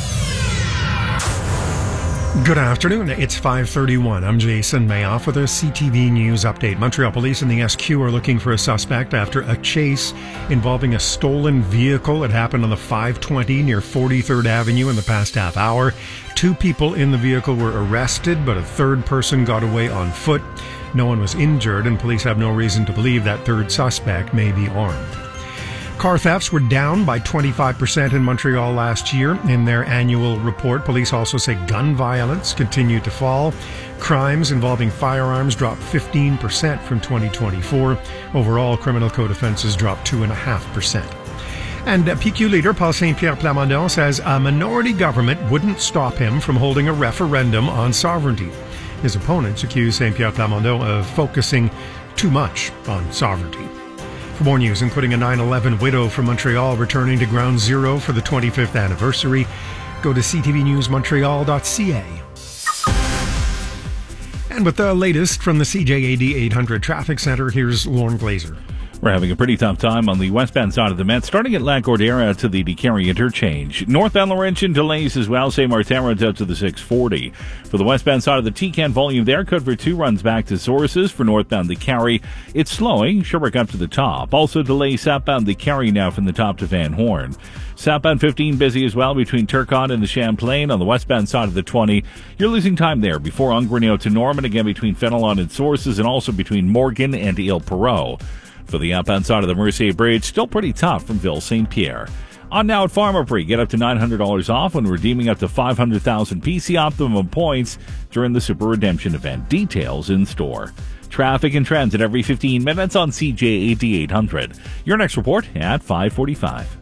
Good afternoon. It's five thirty-one. I'm Jason Mayoff with a C T V News update. Montreal Police and the S Q are looking for a suspect after a chase involving a stolen vehicle. It happened on the five twenty near forty-third Avenue in the past half hour. Two people in the vehicle were arrested, but a third person got away on foot. No one was injured, and police have no reason to believe that third suspect may be armed. Car thefts were down by twenty-five percent in Montreal last year. In their annual report, police also say gun violence continued to fall. Crimes involving firearms dropped fifteen percent from twenty twenty-four. Overall, criminal code offenses dropped two point five percent. And P Q leader Paul Saint-Pierre Plamondon says a minority government wouldn't stop him from holding a referendum on sovereignty. His opponents accuse Saint-Pierre Plamondon of focusing too much on sovereignty. For more news, including a nine eleven widow from Montreal returning to Ground Zero for the twenty-fifth anniversary, go to c t v news montreal dot c a. And with the latest from the C J A D eight hundred Traffic Center, here's Lorne Glazer. We're having a pretty tough time on the westbound side of the Met, starting at La Cordera to the DeCarry interchange. Northbound Laurentian delays as well. Saint Martin runs out to the six forty. For the westbound side of the T-Can, volume there, code for two runs back to sources. For northbound DeCarry, it's slowing. Sherbrooke up to the top. Also delays southbound DeCarry now from the top to Van Horn. Southbound fifteen busy as well between Turcotte and the Champlain. On the westbound side of the twenty, you're losing time there before Ungreneo to Norman, again between Fenelon and Sources, and also between Morgan and Ile Perrot. For the outbound side of the Mercier Bridge, still pretty tough from Ville Saint Pierre. On now at Pharmaprix, get up to nine hundred dollars off when redeeming up to five hundred thousand P C Optimum points during the Super Redemption event. Details in store. Traffic and transit every fifteen minutes on C J A D eight hundred. Your next report at five forty-five.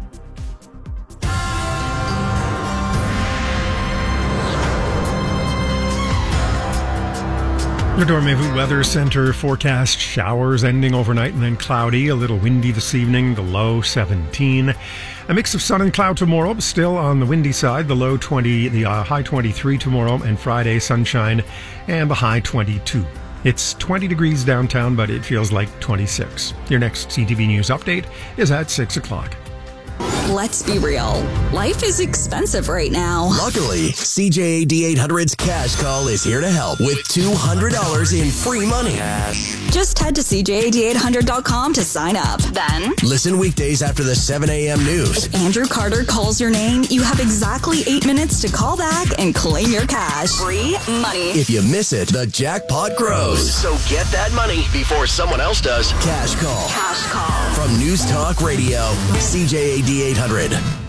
The Dormez-vous Weather Center forecast: showers ending overnight and then cloudy, a little windy this evening, the low seventeen. A mix of sun and cloud tomorrow, but still on the windy side, the low twenty, the uh, high twenty-three tomorrow, and Friday sunshine and the high twenty-two. It's twenty degrees downtown, but it feels like twenty-six. Your next C T V News update is at six o'clock. Let's be real. Life is expensive right now. Luckily, C J A D eight hundred's Cash Call is here to help with two hundred dollars in free money. Just head to C J A D eight hundred dot com to sign up. Then, listen weekdays after the seven a.m. news. if Andrew Carter calls your name, you have exactly eight minutes to call back and claim your cash. Free money. If you miss it, the jackpot grows. So get that money before someone else does. Cash Call. Cash Call. From News Talk Radio, C J A D eight hundred.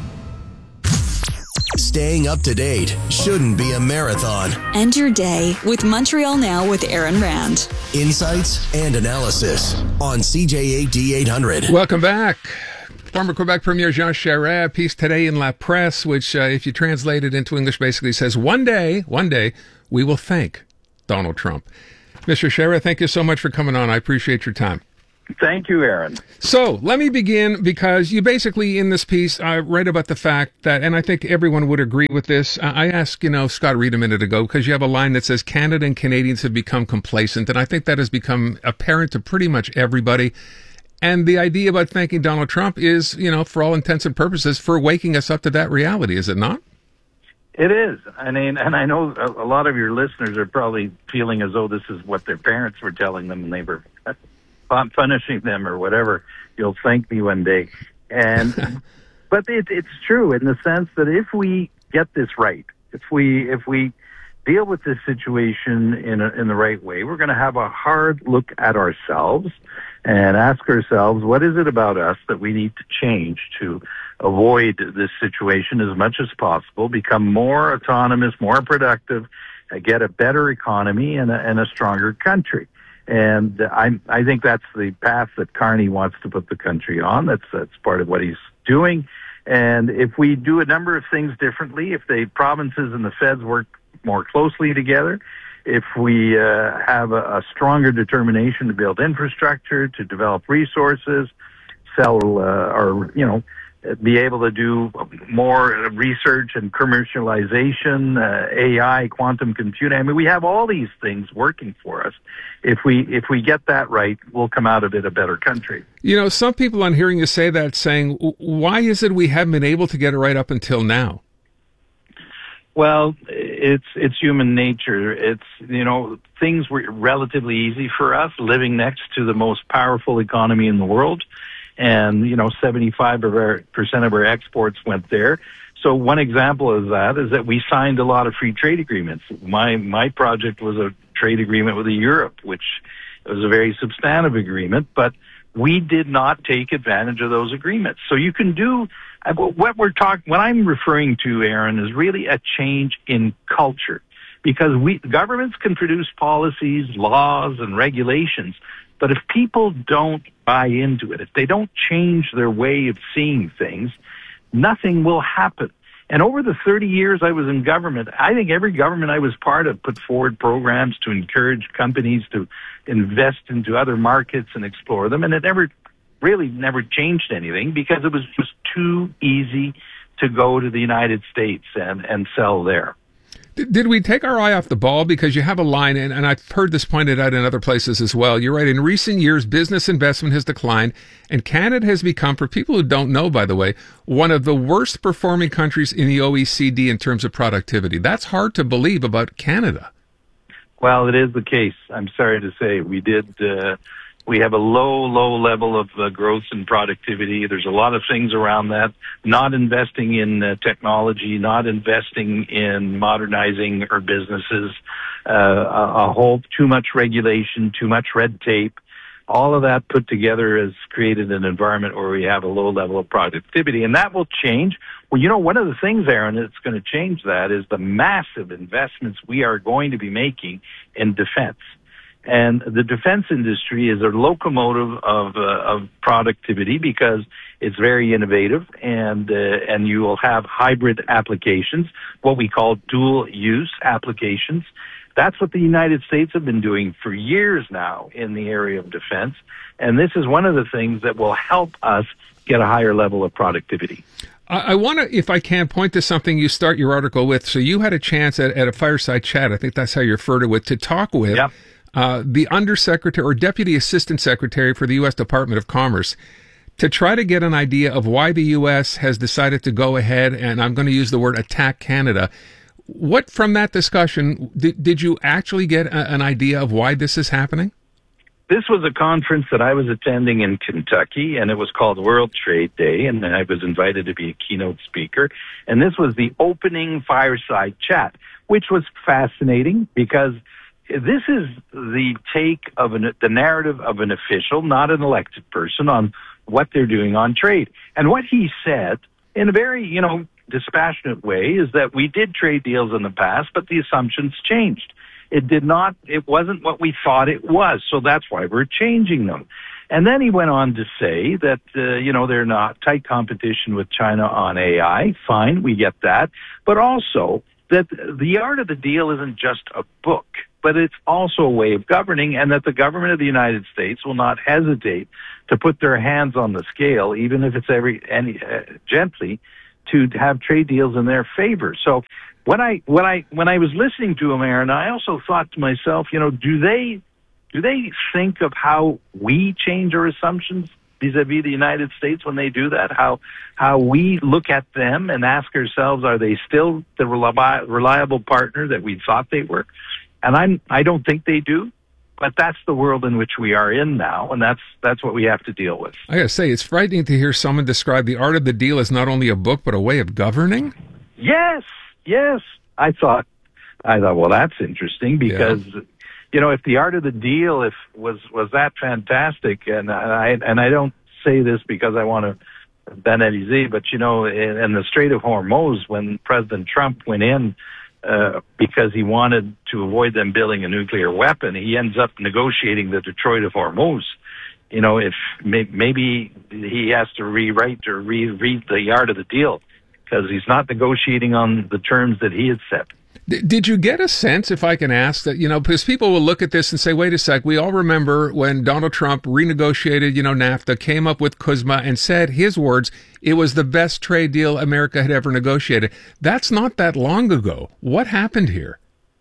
Staying up to date shouldn't be a marathon. End your day with Montreal Now with Aaron Rand. Insights and analysis on C J A D eight hundred. Welcome back. Former Quebec Premier Jean Charest, piece today in La Presse, which, uh, if you translate it into English, basically says, one day, one day, we will thank Donald Trump. Mister Charest, thank you so much for coming on. I appreciate your time. Thank you, Aaron. So let me begin, because you basically in this piece uh, write about the fact that, and I think everyone would agree with this. Uh, I asked, you know, Scott Reed a minute ago, because you have a line that says Canada and Canadians have become complacent, and I think that has become apparent to pretty much everybody. And the idea about thanking Donald Trump is, you know, for all intents and purposes, for waking us up to that reality, is it not? It is. I mean, and I know a, a lot of your listeners are probably feeling as though this is what their parents were telling them, and they were punishing them or whatever. You'll thank me one day. And but it, it's true in the sense that if we get this right, if we if we deal with this situation in a, in the right way, we're going to have a hard look at ourselves and ask ourselves, what is it about us that we need to change to avoid this situation as much as possible, become more autonomous, more productive, uh, get a better economy and a, and a stronger country. And I, I think that's the path that Carney wants to put the country on. That's that's part of what he's doing. And if we do a number of things differently, if the provinces and the feds work more closely together, if we uh, have a, a stronger determination to build infrastructure, to develop resources, sell, uh, or, you know, be able to do more research and commercialization, uh, A I, quantum computing. I mean, we have all these things working for us. If we if we get that right, we'll come out of it a better country. You know, some people, on hearing you say that, saying, why is it we haven't been able to get it right up until now? Well, it's it's human nature. It's, you know, things were relatively easy for us, living next to the most powerful economy in the world. And, you know, seventy-five percent of our exports went there. So one example of that is that we signed a lot of free trade agreements. My my project was a trade agreement with Europe, which was a very substantive agreement, but we did not take advantage of those agreements. So you can do what we're talking, what I'm referring to, Aaron, is really a change in culture, because we governments can produce policies, laws, and regulations. But if people don't buy into it, if they don't change their way of seeing things, nothing will happen. And over the thirty years I was in government, I think every government I was part of put forward programs to encourage companies to invest into other markets and explore them. And it never, really never changed anything, because it was just too easy to go to the United States and, and sell there. Did we take our eye off the ball? Because you have a line, and, and I've heard this pointed out in other places as well. You're right. In recent years, business investment has declined, and Canada has become, for people who don't know, by the way, one of the worst performing countries in the O E C D in terms of productivity. That's hard to believe about Canada. Well, it is the case. I'm sorry to say. We did... Uh, We have a low, low level of uh, growth and productivity. There's a lot of things around that. Not investing in uh, technology, not investing in modernizing our businesses, uh, a, a whole too much regulation, too much red tape. All of that put together has created an environment where we have a low level of productivity, and that will change. Well, you know, one of the things, Aaron, that's going to change that is the massive investments we are going to be making in defense. And the defense industry is a locomotive of uh, of productivity, because it's very innovative, and uh, and you will have hybrid applications, what we call dual use applications. That's what the United States have been doing for years now in the area of defense, and this is one of the things that will help us get a higher level of productivity. I want to, if I can, point to something you start your article with. So you had a chance at, at a fireside chat, I think that's how you referred to it, to talk with. Yep. Uh, the Undersecretary or Deputy Assistant Secretary for the U S Department of Commerce. to try to get an idea of why the U S has decided to go ahead, and I'm going to use the word attack Canada. What, from that discussion, did, did you actually get a, an idea of why this is happening? This was a conference that I was attending in Kentucky, and it was called World Trade Day, and I was invited to be a keynote speaker. And this was the opening fireside chat, which was fascinating because this is the take of an, the narrative of an official, not an elected person, on what they're doing on trade. And what he said, in a very, you know, dispassionate way, is that we did trade deals in the past, but the assumptions changed. It did not, it wasn't what we thought it was, so that's why we're changing them. And then he went on to say that, uh, you know, they're not tight competition with China on A I. Fine, we get that. But also that the art of the deal isn't just a book, but it's also a way of governing, and that the government of the United States will not hesitate to put their hands on the scale, even if it's every any uh, gently, to have trade deals in their favor. So when I when I when I was listening to him, Aaron, I also thought to myself, you know, do they do they think of how we change our assumptions vis-a-vis the United States when they do that? How how we look at them and ask ourselves, are they still the reliable reliable partner that we thought they were? And I'm I don't think they do. But that's the world in which we are in now, and that's that's what we have to deal with. I gotta say, it's frightening to hear someone describe the art of the deal as not only a book, but a way of governing. Yes, yes. I thought, I thought, well, that's interesting because, yeah. you know, if the art of the deal if was was that fantastic, and I and I don't say this because I want to Ben Eddie, but you know, in, in the Strait of Hormuz, when President Trump went in. Uh, because he wanted to avoid them building a nuclear weapon, he ends up negotiating the Detroit of Hormuz. You know, if may, maybe he has to rewrite or reread the art of the deal because he's not negotiating on the terms that he had set. Did you get a sense, if I can ask, that, you know, because people will look at this and say, wait a sec, we all remember when Donald Trump renegotiated, you know, NAFTA, came up with CUSMA and said, his words, it was the best trade deal America had ever negotiated. That's not that long ago. What happened here?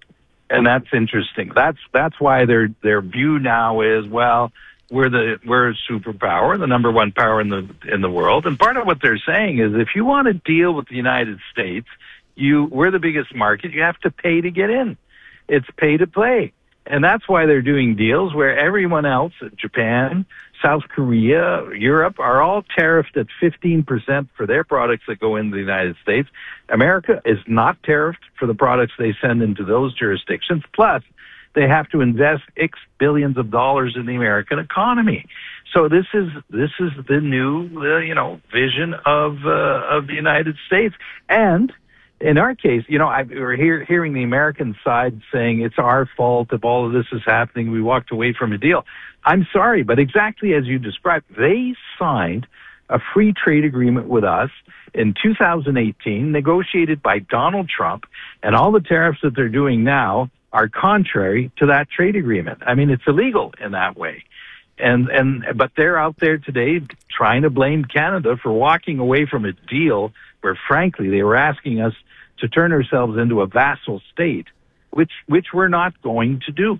And that's interesting. That's that's why their their view now is, well, we're the we're a superpower, the number one power in the in the world. And part of what they're saying is, if you want to deal with the United States, You, we're the biggest market. You have to pay to get in. It's pay to play. And that's why they're doing deals where everyone else, Japan, South Korea, Europe, are all tariffed at fifteen percent for their products that go into the United States. America is not tariffed for the products they send into those jurisdictions. Plus, they have to invest X billions of dollars in the American economy. So this is this is the new, uh, you know, vision of uh, of the United States. And in our case, you know, I, we're hear, hearing the American side saying it's our fault if all of this is happening. We walked away from a deal. I'm sorry, but exactly as you described, they signed a free trade agreement with us in two thousand eighteen, negotiated by Donald Trump, and all the tariffs that they're doing now are contrary to that trade agreement. I mean, it's illegal in that way. And, and, but they're out there today trying to blame Canada for walking away from a deal where, frankly, they were asking us to turn ourselves into a vassal state, which which we're not going to do.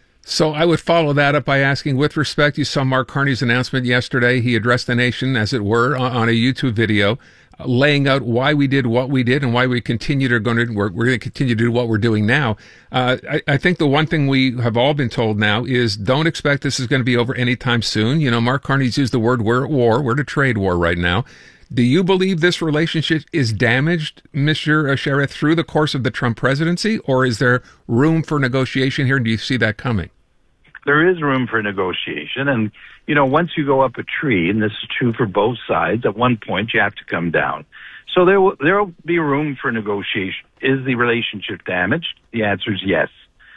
So I would follow that up by asking, with respect, you saw Mark Carney's announcement yesterday. He addressed the nation, as it were, on a YouTube video, uh, laying out why we did what we did and why we continue to going to we're, we're going to continue to do what we're doing now. Uh, I, I think the one thing we have all been told now is don't expect this is going to be over anytime soon. You know, Mark Carney's used the word we're at war. We're at a trade war right now. Do you believe this relationship is damaged, Mister Sherratt, through the course of the Trump presidency, or is there room for negotiation here, and do you see that coming? There is room for negotiation, and, you know, once you go up a tree, and this is true for both sides, at one point you have to come down. So there will, there will be room for negotiation. Is the relationship damaged? The answer is yes.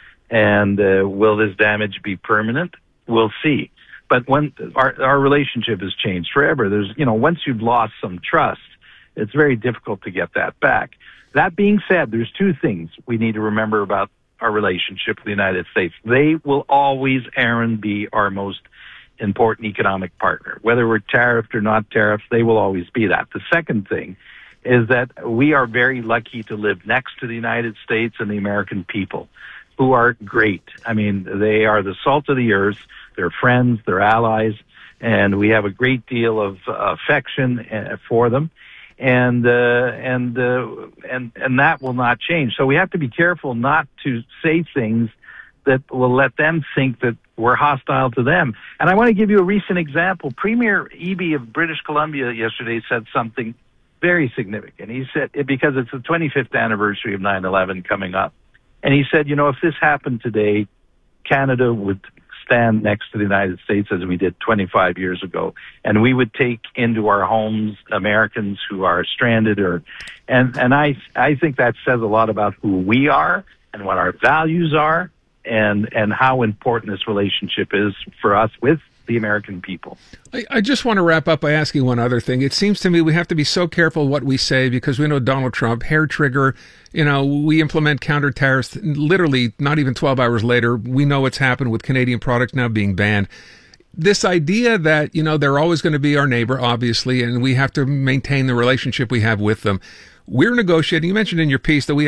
And uh, will this damage be permanent? We'll see. But when our, our relationship has changed forever, there's, you know, once you've lost some trust, it's very difficult to get that back. That being said, there's two things we need to remember about our relationship with the United States. They will always, Aaron, be our most important economic partner. Whether we're tariffed or not tariffed, they will always be that. The second thing is that we are very lucky to live next to the United States and the American people, who are great. I mean, they are the salt of the earth. They're friends, they're allies, and we have a great deal of uh, affection uh, for them. And uh, and uh, and and that will not change. So we have to be careful not to say things that will let them think that we're hostile to them. And I want to give you a recent example. Premier Eby of British Columbia yesterday said something very significant. He said, because it's the twenty-fifth anniversary of nine eleven coming up, and he said, you know, if this happened today, Canada would stand next to the United States as we did twenty-five years ago, and we would take into our homes Americans who are stranded, or and and I I think that says a lot about who we are and what our values are, and and how important this relationship is for us with the American people. I, I just want to wrap up by asking one other thing. It seems to me we have to be so careful what we say, because we know Donald Trump, hair trigger, you know, we implement counter tariffs literally not even twelve hours later. We know what's happened with Canadian products now being banned. This idea that, you know, they're always going to be our neighbor, obviously, and we have to maintain the relationship we have with them. We're negotiating. You mentioned in your piece that we